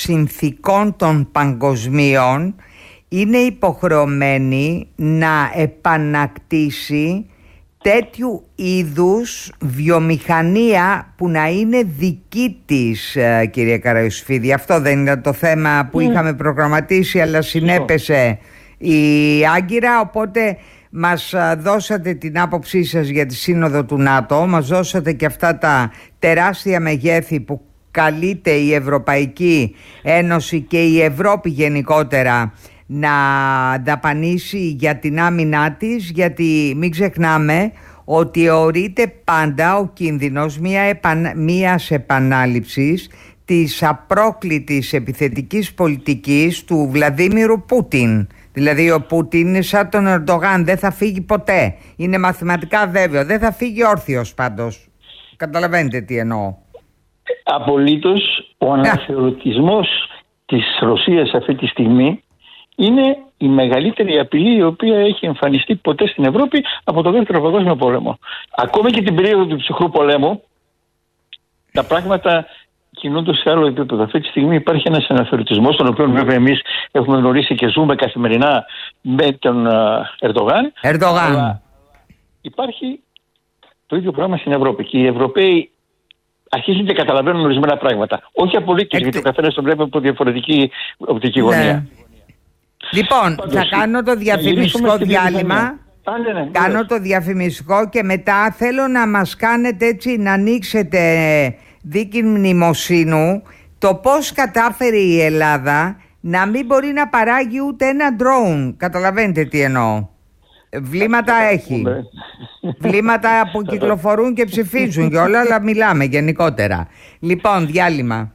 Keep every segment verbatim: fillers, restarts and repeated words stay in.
συνθήκων των παγκοσμίων είναι υποχρεωμένη να επανακτήσει τέτοιου είδους βιομηχανία που να είναι δική της, κύριε Καραϊοσφίδη. Αυτό δεν είναι το θέμα που mm. είχαμε προγραμματίσει, αλλά συνέπεσε η Άγκυρα, οπότε μας δώσατε την άποψή σας για τη Σύνοδο του ΝΑΤΟ, μας δώσατε και αυτά τα τεράστια μεγέθη που καλείται η Ευρωπαϊκή Ένωση και η Ευρώπη γενικότερα να δαπανίσει για την άμυνά της, γιατί μην ξεχνάμε ότι ορείται πάντα ο κίνδυνος μια επανα... μιας επανάληψης της απρόκλητης επιθετικής πολιτικής του Βλαντίμιρου Πούτιν. Δηλαδή ο Πούτιν είναι σαν τον Ερντογάν, δεν θα φύγει ποτέ. Είναι μαθηματικά βέβαιο, δεν θα φύγει όρθιος πάντως. Καταλαβαίνετε τι εννοώ. Απολύτως. Ο αναθεωρητισμός της Ρωσίας αυτή τη στιγμή είναι η μεγαλύτερη απειλή η οποία έχει εμφανιστεί ποτέ στην Ευρώπη από το Δεύτερο Παγκόσμιο Πόλεμο. Ακόμα και την περίοδο του ψυχρού πολέμου τα πράγματα κινούνται σε άλλο επίπεδο. Αυτή τη στιγμή υπάρχει ένας αναθεωρητισμός, τον οποίο βέβαια εμείς έχουμε γνωρίσει και ζούμε καθημερινά με τον Ερντογάν. Ερντογάν. Αλλά υπάρχει το ίδιο πράγμα στην Ευρώπη και οι Ευρωπαίοι αρχίζουν και καταλαβαίνουν ορισμένα πράγματα. Όχι απολύτως, Εκ... γιατί ο καθένας το βλέπει από διαφορετική οπτική γωνία. Ναι. Λοιπόν, Πάντως, θα κάνω το διαφημιστικό διάλειμμα. Α, ναι, ναι, κάνω ναι. το διαφημιστικό και μετά θέλω να μας κάνετε έτσι, να ανοίξετε δίκη μνημοσύνου το πώς κατάφερε η Ελλάδα να μην μπορεί να παράγει ούτε ένα ντρόουν. Καταλαβαίνετε τι εννοώ. Βλήματα έχει. Βλήματα που κυκλοφορούν και ψηφίζουν και όλα, αλλά μιλάμε γενικότερα. Λοιπόν, διάλειμμα.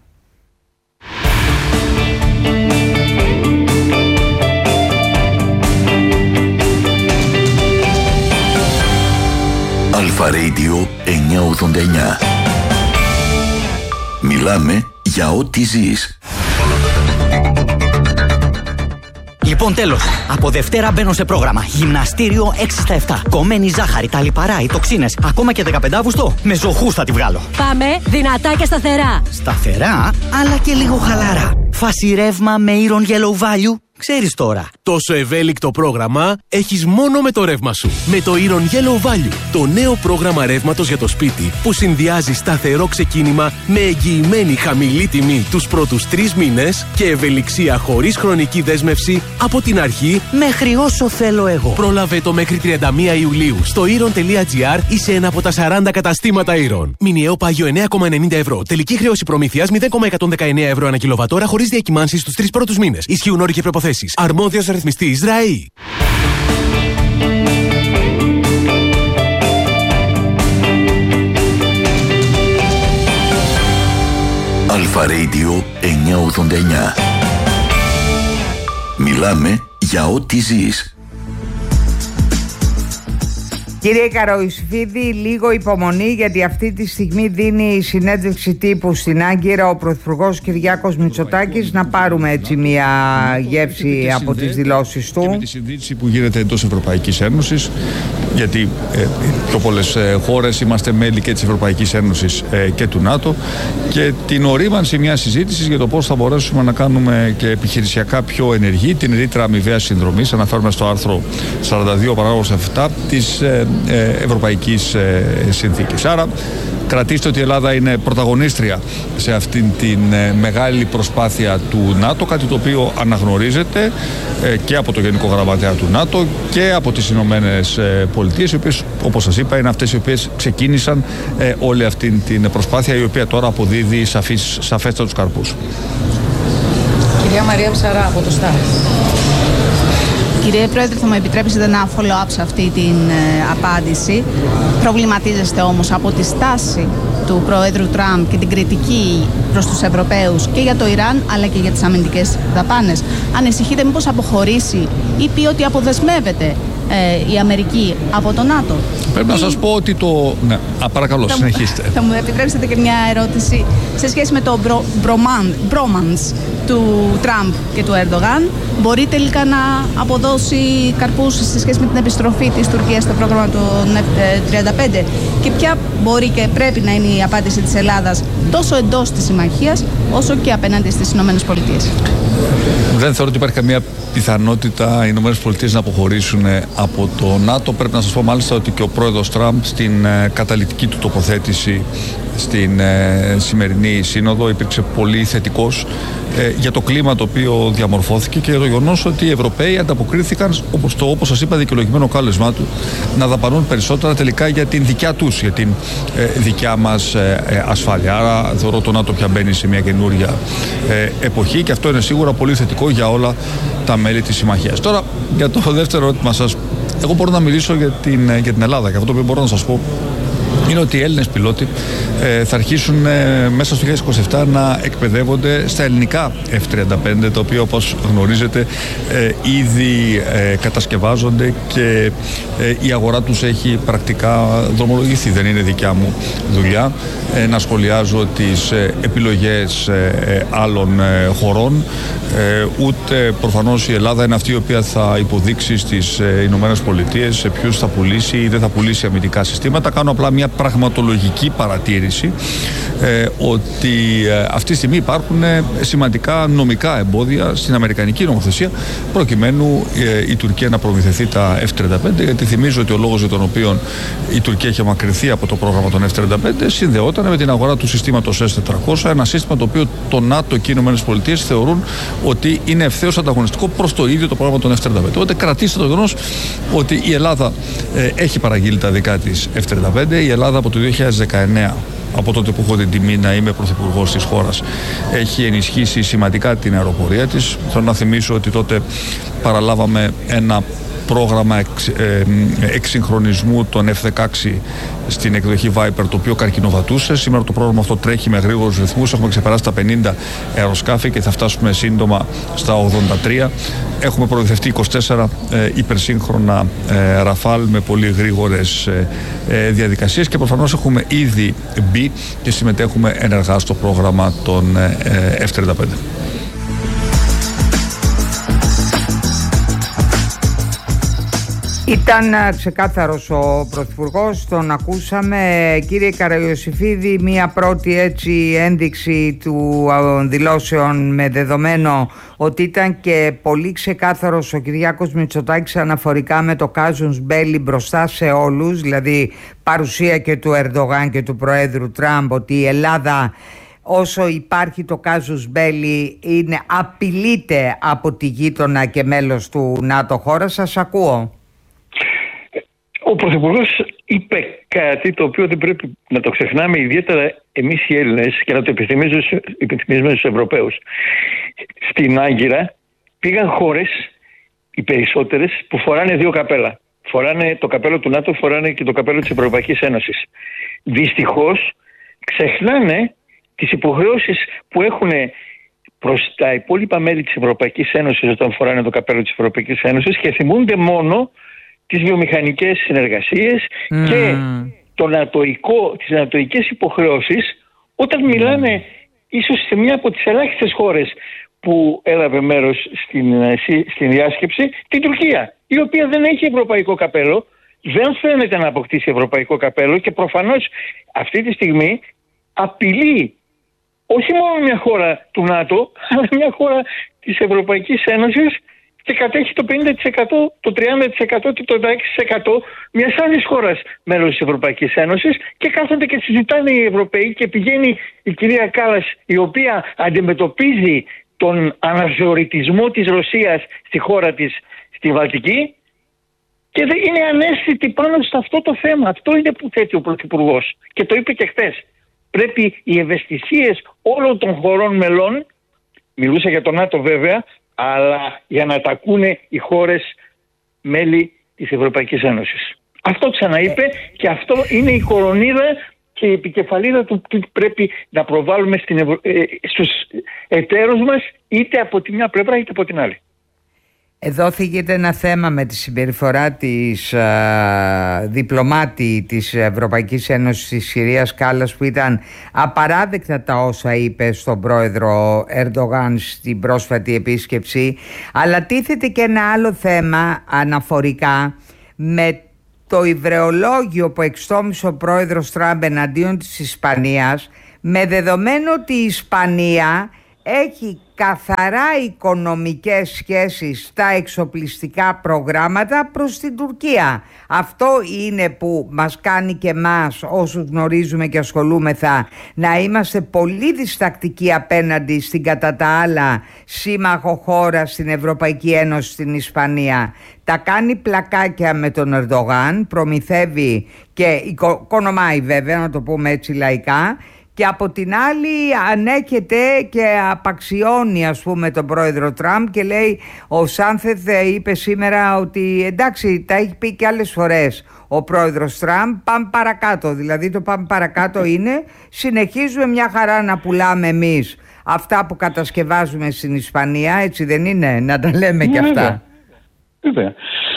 Αλφα Radio εννιακόσια ογδόντα εννιά. Μιλάμε για ό,τι ζεις. Λοιπόν, τέλος. Από Δευτέρα μπαίνω σε πρόγραμμα. Γυμναστήριο έξι στα επτά. Κομμένη ζάχαρη, τα λιπαρά, οι τοξίνες. Ακόμα και δεκαπέντε Αυγούστου. Με ζωχούς θα τη βγάλω. Πάμε δυνατά και σταθερά. Σταθερά, αλλά και λίγο χαλαρά. Φάση ρεύμα με Iron Yellow Value. Ξέρεις τώρα. Τόσο ευέλικτο πρόγραμμα έχεις μόνο με το ρεύμα σου. Με το Iron Yellow Value, το νέο πρόγραμμα ρεύματος για το σπίτι που συνδυάζει σταθερό ξεκίνημα με εγγυημένη χαμηλή τιμή τους πρώτους τρεις μήνες και ευελιξία χωρίς χρονική δέσμευση από την αρχή μέχρι όσο θέλω εγώ. Πρόλαβε το μέχρι τριάντα μία Ιουλίου στο iron τελεία gr ή σε ένα από τα σαράντα καταστήματα Iron. Μηνιαίο πάγιο εννέα κόμμα ενενήντα ευρώ. Τελική χρέωση προμήθειας μηδέν κόμμα εκατόν δεκαεννέα ευρώ ανά κιλοβατόρα χωρίς διακυμάνσεις στους τρεις πρώτους μήνες. Ισχύουν όροι και προποθέσεις. Αρμόδιος ρυθμιστής ΡΑΗ. Αλφα Radio εννιακόσια ογδόντα εννιά. Μιλάμε για ό,τι ζεις. Κύριε Καραϊοσφίδη, λίγο υπομονή, γιατί αυτή τη στιγμή δίνει συνέντευξη τύπου στην Άγκυρα ο Πρωθυπουργός Κυριάκος Μητσοτάκης. Να πάρουμε έτσι μια γεύση από τις δηλώσεις του. Και με τη συζήτηση που γίνεται εντός Ευρωπαϊκής Ένωσης, γιατί ε, πιο πολλές ε, χώρες είμαστε μέλη και της Ευρωπαϊκής Ένωσης ε, και του ΝΑΤΟ, και την ορίμανση μιας συζήτησης για το πώς θα μπορέσουμε να κάνουμε και επιχειρησιακά πιο ενεργή την ρήτρα αμοιβαίας συνδρομής. Αναφέρουμε στο άρθρο σαράντα δύο παράγραφος επτά της ε, Ευρωπαϊκής Συνθήκης. Άρα κρατήστε ότι η Ελλάδα είναι πρωταγωνίστρια σε αυτήν την μεγάλη προσπάθεια του ΝΑΤΟ, κάτι το οποίο αναγνωρίζεται και από το Γενικό Γραμματέα του ΝΑΤΟ και από τις Ηνωμένες Πολιτείες, οι οποίες, όπως σας είπα, είναι αυτές οι οποίες ξεκίνησαν όλη αυτή την προσπάθεια, η οποία τώρα αποδίδει σαφείς, σαφέστατους καρπούς. Κυρία Μαρία Ψαρά από το ΣΤΑΡ. Κύριε Πρόεδρε, θα μου επιτρέψετε ένα follow-up σε αυτή την ε, απάντηση. Προβληματίζεστε όμως από τη στάση του Προέδρου Τραμπ και την κριτική προς τους Ευρωπαίους και για το Ιράν αλλά και για τις αμυντικές δαπάνες? Ανησυχείτε μήπως αποχωρήσει ή πει ότι αποδεσμεύεται ε, η Αμερική από το ΝΑΤΟ? Πρέπει ή... να σας πω ότι το... Ναι, α, παρακαλώ, θα συνεχίστε. Μου, θα μου επιτρέψετε και μια ερώτηση σε σχέση με το bromance του Τραμπ και του Ερντογάν μπορεί τελικά να αποδώσει καρπούς σε σχέση με την επιστροφή της Τουρκίας στο πρόγραμμα του εφ τριάντα πέντε, και ποια μπορεί και πρέπει να είναι η απάντηση της Ελλάδας τόσο εντός της συμμαχίας όσο και απέναντι στις Ηνωμένες Πολιτείες? Δεν θεωρώ ότι υπάρχει καμία πιθανότητα οι Ηνωμένες Πολιτείες να αποχωρήσουν από το ΝΑΤΟ. Πρέπει να σας πω μάλιστα ότι και ο πρόεδρος Τραμπ στην καταλυτική του τοποθέτηση στην ε, σημερινή σύνοδο υπήρξε πολύ θετικός ε, για το κλίμα το οποίο διαμορφώθηκε και για το γεγονός ότι οι Ευρωπαίοι ανταποκρίθηκαν, όπως, το, όπως σας είπα, δικαιολογημένο κάλεσμά του, να δαπανούν περισσότερα τελικά για την δικιά τους, για την ε, δικιά μας ε, ε, ασφάλεια. Άρα θεωρώ το ΝΑΤΟ πια μπαίνει σε μια καινούρια ε, εποχή και αυτό είναι σίγουρα πολύ θετικό για όλα τα μέλη της συμμαχίας. Τώρα, για το δεύτερο ερώτημα σας, εγώ μπορώ να μιλήσω για την, για την Ελλάδα και αυτό που μπορώ να σας πω είναι ότι οι Έλληνες πιλότοι ε, θα αρχίσουν ε, μέσα στο δύο χιλιάδες είκοσι επτά να εκπαιδεύονται στα ελληνικά εφ τριάντα πέντε, τα οποία όπως γνωρίζετε ε, ήδη ε, κατασκευάζονται και ε, η αγορά τους έχει πρακτικά δρομολογηθεί. Δεν είναι δικιά μου δουλειά ε, να σχολιάζω τις ε, επιλογές ε, άλλων ε, χωρών, ε, ούτε προφανώς η Ελλάδα είναι αυτή η οποία θα υποδείξει στις ε, Ηνωμένες Πολιτείες σε ποιους θα πουλήσει ή δεν θα πουλήσει αμυντικά συστήματα. Κάνω απλά μια πραγματολογική παρατήρηση ε, ότι ε, αυτή τη στιγμή υπάρχουν ε, σημαντικά νομικά εμπόδια στην αμερικανική νομοθεσία προκειμένου ε, η Τουρκία να προμηθευτεί τα εφ τριάντα πέντε, γιατί θυμίζω ότι ο λόγος για τον οποίο η Τουρκία είχε μακρυνθεί από το πρόγραμμα των εφ τριάντα πέντε συνδεόταν με την αγορά του συστήματος ες τετρακόσια, ένα σύστημα το οποίο το ΝΑΤΟ και οι Ηνωμένες Πολιτείες θεωρούν ότι είναι ευθέως ανταγωνιστικό προς το ίδιο το πρόγραμμα των εφ τριάντα πέντε. Οπότε κρατήστε το γεγονός ότι η Ελλάδα ε, έχει παραγγείλει τα δικά της εφ τριάντα πέντε. Η Ελλάδα από το δύο χιλιάδες δεκαεννέα, από τότε που έχω την τιμή να είμαι πρωθυπουργός της χώρας, έχει ενισχύσει σημαντικά την αεροπορία της. Θέλω να θυμίσω ότι τότε παραλάβαμε ένα πρόγραμμα εξ, ε, εξυγχρονισμού των εφ δεκαέξι στην εκδοχή Viper, το οποίο καρκινοβατούσε. Σήμερα το πρόγραμμα αυτό τρέχει με γρήγορους ρυθμούς. Έχουμε ξεπεράσει τα πενήντα αεροσκάφη και θα φτάσουμε σύντομα στα ογδόντα τρία. Έχουμε προμηθευτεί είκοσι τέσσερα ε, υπερσύγχρονα ε, Ραφάλ με πολύ γρήγορες ε, ε, διαδικασίες και προφανώς έχουμε ήδη μπει και συμμετέχουμε ενεργά στο πρόγραμμα των ε, εφ τριάντα πέντε. Ήταν ξεκάθαρος ο Πρωθυπουργός, τον ακούσαμε. Κύριε Καραϊωσηφίδη, μία πρώτη έτσι ένδειξη του δηλώσεων με δεδομένο ότι ήταν και πολύ ξεκάθαρος ο Κυριάκος Μητσοτάκης αναφορικά με το κάζους μπέλι μπροστά σε όλους, δηλαδή παρουσία και του Ερντογάν και του Προέδρου Τραμπ, ότι η Ελλάδα, όσο υπάρχει το κάζους μπέλι, είναι, απειλείται από τη γείτονα και μέλος του ΝΑΤΟ χώρα. Σας ακούω. Ο Πρωθυπουργός είπε κάτι το οποίο δεν πρέπει να το ξεχνάμε, ιδιαίτερα εμείς οι Έλληνες, και να το επιθυμίζουμε στους Ευρωπαίους. Στην Άγκυρα πήγαν χώρες, οι περισσότερες, που φοράνε δύο καπέλα. Φοράνε το καπέλο του ΝΑΤΟ, φοράνε και το καπέλο της Ευρωπαϊκής Ένωσης. Δυστυχώς ξεχνάνε τις υποχρεώσεις που έχουν προς τα υπόλοιπα μέλη της Ευρωπαϊκής Ένωσης όταν φοράνε το καπέλο της Ευρωπαϊκής Ένωσης και θυμούνται μόνο τις βιομηχανικές συνεργασίες mm. και το νατοϊκό, τις νατοικές υποχρεώσεις όταν mm. μιλάνε ίσως σε μια από τις ελάχιστες χώρες που έλαβε μέρος στην, στην διάσκεψη, την Τουρκία, η οποία δεν έχει ευρωπαϊκό καπέλο, δεν φαίνεται να αποκτήσει ευρωπαϊκό καπέλο και προφανώς αυτή τη στιγμή απειλεί όχι μόνο μια χώρα του ΝΑΤΟ, αλλά μια χώρα της Ευρωπαϊκής Ένωσης και κατέχει το πενήντα τοις εκατό, το τριάντα τοις εκατό και το εξήντα τοις εκατό μιας άλλης χώρας μέλος της Ευρωπαϊκής Ένωσης και κάθονται και συζητάνε οι Ευρωπαίοι και πηγαίνει η κυρία Κάλλας, η οποία αντιμετωπίζει τον αναθεωρητισμό της Ρωσίας στη χώρα της, στη Βαλτική, και δεν είναι ανέστητη πάνω σε αυτό το θέμα. Αυτό είναι που θέτει ο Πρωθυπουργός και το είπε και χθες. Πρέπει οι ευαισθησίες όλων των χωρών μελών, μιλούσα για το ΝΑΤΟ βέβαια, αλλά για να τα ακούνε οι χώρες μέλη της Ευρωπαϊκής Ένωσης. Αυτό ξαναείπε και αυτό είναι η κορονίδα και η επικεφαλίδα του που πρέπει να προβάλλουμε στην Ευρω... ε, στους εταίρους μας, είτε από τη μια πλευρά είτε από την άλλη. Εδώ θίγεται ένα θέμα με τη συμπεριφορά της α, διπλωμάτη της Ευρωπαϊκής Ένωσης της Συρίας Κάλλας, που ήταν απαράδεκτα τα όσα είπε στον πρόεδρο Ερντογάν στην πρόσφατη επίσκεψη, αλλά τίθεται και ένα άλλο θέμα αναφορικά με το υβρεολόγιο που εξτόμησε ο πρόεδρος Τραμπ εναντίον της Ισπανίας, με δεδομένο ότι η Ισπανία έχει καθαρά οικονομικές σχέσεις στα εξοπλιστικά προγράμματα προς την Τουρκία. Αυτό είναι που μας κάνει και εμάς, όσους γνωρίζουμε και ασχολούμεθα, να είμαστε πολύ διστακτικοί απέναντι στην κατά τα άλλα σύμμαχο χώρα στην Ευρωπαϊκή Ένωση, στην Ισπανία. Τα κάνει πλακάκια με τον Ερντογάν, προμηθεύει και οικονομάει βέβαια, να το πούμε έτσι λαϊκά, και από την άλλη ανέχεται και απαξιώνει, ας πούμε, τον πρόεδρο Τραμπ και λέει, ο Σάνθεθ είπε σήμερα ότι εντάξει, τα έχει πει και άλλες φορές ο πρόεδρος Τραμπ, πάμε παρακάτω. Δηλαδή το πάμε παρακάτω είναι συνεχίζουμε μια χαρά να πουλάμε εμείς αυτά που κατασκευάζουμε στην Ισπανία, έτσι δεν είναι, να τα λέμε και αυτά. Βέβαια.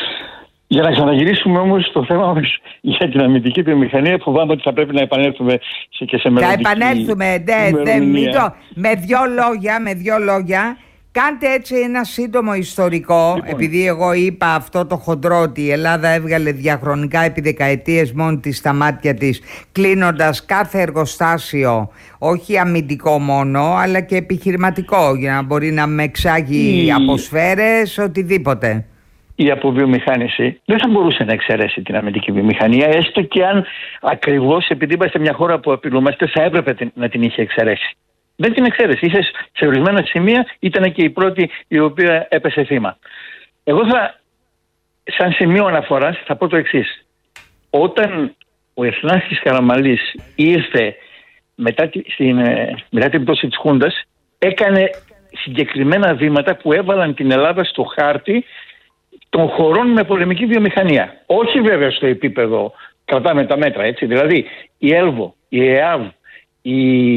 Για να ξαναγυρίσουμε όμως στο θέμα για την αμυντική βιομηχανία, φοβάμαι ότι θα πρέπει να επανέλθουμε σε και σε μελλοντική. Θα επανέλθουμε, ναι, ναι, μην το, με δυο λόγια, με δυο λόγια. Κάντε έτσι ένα σύντομο ιστορικό, λοιπόν. Επειδή εγώ είπα αυτό το χοντρό ότι η Ελλάδα έβγαλε διαχρονικά επί δεκαετίες μόνη της στα μάτια της, κλείνοντας κάθε εργοστάσιο, όχι αμυντικό μόνο, αλλά και επιχειρηματικό, για να μπορεί να με εξάγει η... αποσφαίρες, οτιδήποτε. Η αποβιομηχάνηση δεν θα μπορούσε να εξαιρέσει την αμυντική βιομηχανία, έστω και αν ακριβώς επειδή είμαστε μια χώρα που απειλούμαστε, θα έπρεπε να την είχε εξαιρέσει. Δεν την εξαίρεση. Ίσως σε ορισμένα σημεία ήταν και η πρώτη η οποία έπεσε θύμα. Εγώ θα, σαν σημείο αναφοράς, θα πω το εξής. Όταν ο Εθνάρχης Καραμανλής ήρθε μετά, τη, στην, μετά την πτώση της Χούντας, έκανε συγκεκριμένα βήματα που έβαλαν την Ελλάδα στο χάρτη των χωρών με πολεμική βιομηχανία. Όχι βέβαια στο επίπεδο, κρατάμε τα μέτρα, έτσι. Δηλαδή η ΕΛΒΟ, η ΕΑΒ, η,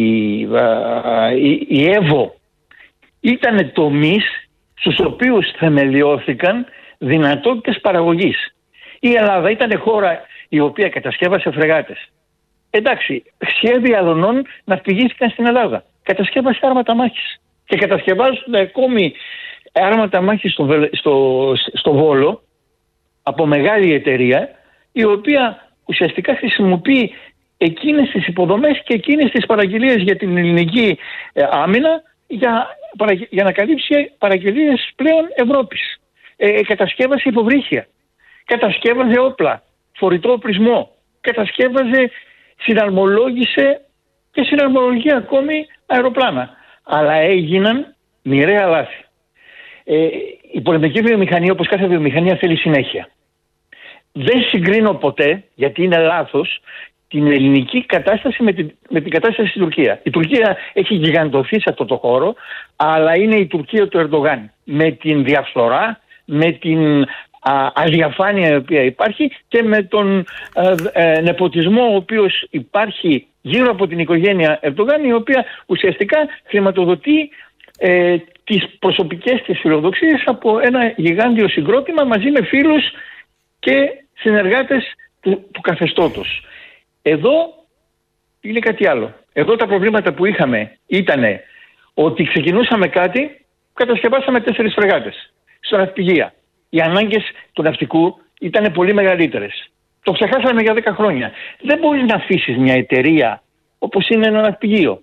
η, η ΕΒΟ ήταν τομείς στους οποίους θεμελιώθηκαν δυνατότητες παραγωγής. Η Ελλάδα ήταν χώρα η οποία κατασκεύασε φρεγάτες. Εντάξει, σχέδια αλωνών ναυπηγήθηκαν στην Ελλάδα. Κατασκεύασε άρματα μάχης. Και κατασκευάζονται ακόμη άρματα μάχης στο, στο, στο Βόλο από μεγάλη εταιρεία, η οποία ουσιαστικά χρησιμοποιεί εκείνες τις υποδομές και εκείνες τις παραγγελίες για την ελληνική ε, άμυνα για, για να καλύψει παραγγελίες πλέον Ευρώπης. Ε, κατασκεύασε υποβρύχια, κατασκεύαζε όπλα, φορητό οπλισμό, κατασκεύαζε, συναρμολόγησε και συναρμολογεί ακόμη αεροπλάνα. Αλλά έγιναν μοιραία λάθη. Ε, η πολεμική βιομηχανία, όπως κάθε βιομηχανία, θέλει συνέχεια. Δεν συγκρίνω ποτέ, γιατί είναι λάθος, την ελληνική κατάσταση με την, με την κατάσταση στην Τουρκία. Η Τουρκία έχει γιγαντωθεί σε αυτό το χώρο, αλλά είναι η Τουρκία του Ερντογάν. Με την διαφθορά, με την α, αδιαφάνεια η οποία υπάρχει και με τον α, ε, νεποτισμό ο οποίος υπάρχει γύρω από την οικογένεια Ερντογάν, η οποία ουσιαστικά χρηματοδοτεί ε, τις προσωπικές της φιλοδοξίες από ένα γιγάντιο συγκρότημα μαζί με φίλους και συνεργάτες του, του καθεστώτος. Εδώ είναι κάτι άλλο. Εδώ τα προβλήματα που είχαμε ήταν ότι ξεκινούσαμε κάτι, κατασκευάσαμε τέσσερις φρεγάτες στο ναυπηγεία. Οι ανάγκες του ναυτικού ήταν πολύ μεγαλύτερες. Το ξεχάσαμε για δέκα χρόνια. Δεν μπορείς να αφήσεις μια εταιρεία όπως είναι ένα ναυπηγείο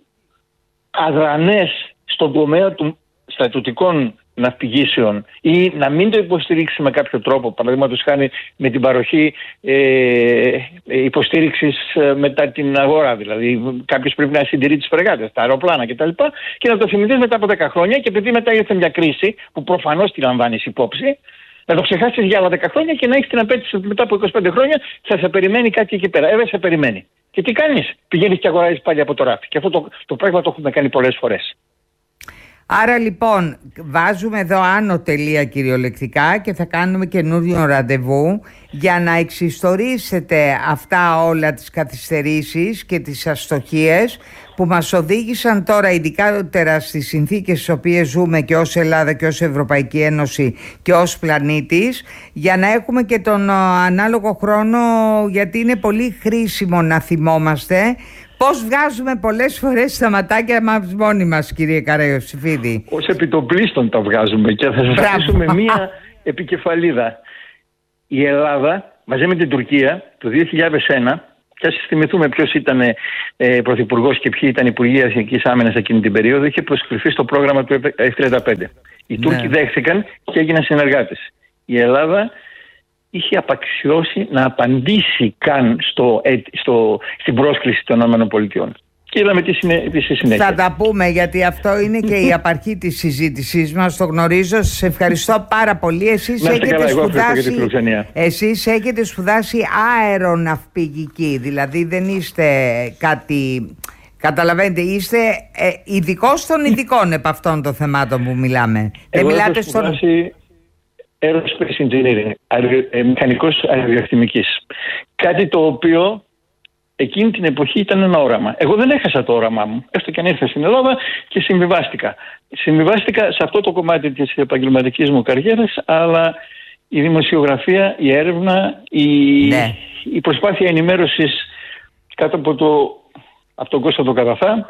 αδρανές στον τομέα των στρατιωτικών ναυπηγήσεων ή να μην το υποστηρίξει με κάποιο τρόπο, παραδείγματος χάρη με την παροχή ε, υποστήριξης ε, μετά την αγορά. Δηλαδή, κάποιος πρέπει να συντηρεί τις φρεγάτες, τα αεροπλάνα κτλ. Και να το θυμηθείς μετά από δέκα χρόνια, και επειδή μετά ήρθε μια κρίση που προφανώς τη λαμβάνεις υπόψη, να το ξεχάσεις για άλλα δέκα χρόνια και να έχεις την απέτηση ότι μετά από είκοσι πέντε χρόνια θα σε περιμένει κάτι εκεί πέρα. Ε, δεν σε περιμένει. Και τι κάνεις? Πηγαίνεις και αγοράζεις πάλι από το ράφι. Και αυτό το, το πράγμα το έχουμε κάνει πολλές φορές. Άρα λοιπόν βάζουμε εδώ άνω τελεία κυριολεκτικά και θα κάνουμε καινούριο ραντεβού για να εξιστορήσετε αυτά όλα τις καθυστερήσεις και τις αστοχίες που μας οδήγησαν τώρα ειδικότερα στις συνθήκες στις οποίες ζούμε και ως Ελλάδα και ως Ευρωπαϊκή Ένωση και ως πλανήτης, για να έχουμε και τον ανάλογο χρόνο, γιατί είναι πολύ χρήσιμο να θυμόμαστε πώς βγάζουμε πολλές φορές τα ματάκια μας μόνοι μας, κύριε Καραϊωσήφιδη. Ως επιτοπλίστων τα βγάζουμε και θα σας αφήσουμε μία επικεφαλίδα. Η Ελλάδα μαζί με την Τουρκία το δύο χιλιάδες ένα, και ας θυμηθούμε ποιος ήταν ε, πρωθυπουργός και ποιοι ήταν υπουργοί εθνικής άμυνας εκείνη την περίοδο, είχε προσκληθεί στο πρόγραμμα του εφ τριάντα πέντε. Οι ναι. Τούρκοι δέχθηκαν και έγιναν συνεργάτες. Η Ελλάδα είχε απαξιώσει να απαντήσει καν στο, στο, στην πρόσκληση των ΗΠΑ. Και είδαμε τι συνέχεια. Θα τα πούμε, γιατί αυτό είναι και η απαρχή της συζήτησής μας. Το γνωρίζω. Σας ευχαριστώ πάρα πολύ. Εσείς έχετε, καλά, σπουδάσει, εσείς έχετε σπουδάσει αεροναυπηγική. Δηλαδή δεν είστε κάτι... Καταλαβαίνετε, είστε ε, ειδικός των ειδικών επ' αυτών των θεμάτων που μιλάμε. Εγώ δεν μιλάτε έχω σπουδάσει στον... Aerospace Engineering, αερο, ε, μηχανικός αεροδιαστημικής. Κάτι το οποίο εκείνη την εποχή ήταν ένα όραμα. Εγώ δεν έχασα το όραμά μου, έστω και αν ήρθα στην Ελλάδα, και συμβιβάστηκα. Συμβιβάστηκα σε αυτό το κομμάτι της επαγγελματικής μου καριέρας, αλλά η δημοσιογραφία, η έρευνα, η, ναι. η προσπάθεια ενημέρωσης κάτω από, το, από τον Κώστα τον Καραθά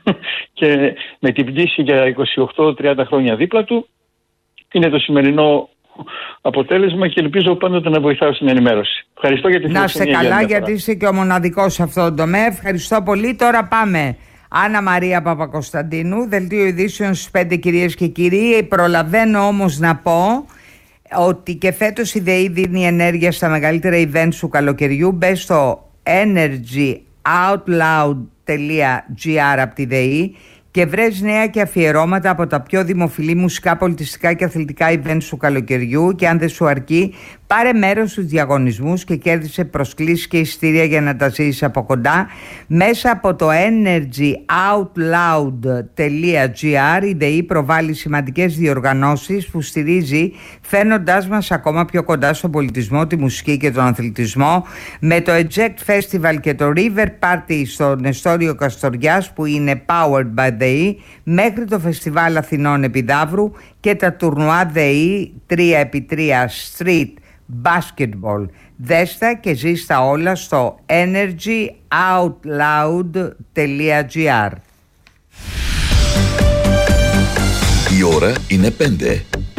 και με την πτήση για είκοσι οκτώ τριάντα χρόνια δίπλα του, είναι το σημερινό αποτέλεσμα και ελπίζω πάντοτε να βοηθάω στην ενημέρωση. Ευχαριστώ για τη φιλοξενία. Να είστε καλά, γιατί είστε και ο μοναδικός σε αυτό το τομέα. Ευχαριστώ πολύ. Τώρα πάμε. Άννα Μαρία Παπακοσταντίνου, Δελτίο Ειδήσεων στις πέντε, κυρίες και κύριοι. Προλαβαίνω όμως να πω ότι και φέτος η ΔΕΗ δίνει ενέργεια στα μεγαλύτερα events του καλοκαιριού. Μπες στο energy out loud τελεία gr από τη ΔΕΗ και βρες νέα και αφιερώματα από τα πιο δημοφιλή μουσικά, πολιτιστικά και αθλητικά events του καλοκαιριού, και αν δεν σου αρκεί, πάρε μέρος στους διαγωνισμούς και κέρδισε προσκλήσεις και εισιτήρια για να τα ζήσεις από κοντά. Μέσα από το energy out loud τελεία gr η ΔΕΗ προβάλλει σημαντικές διοργανώσεις που στηρίζει, φέρνοντάς μας ακόμα πιο κοντά στον πολιτισμό, τη μουσική και τον αθλητισμό, με το Eject Festival και το River Party στον Εστόριο Καστοριάς, που είναι powered by ΔΕΗ, μέχρι το Φεστιβάλ Αθηνών Επιδαύρου και τα τουρνουά ΔΕΗ τρία επί τρία Street Basketball. Δέστα και ζήστα όλα στο energy out loud τελεία gr. Η ώρα είναι πέντε.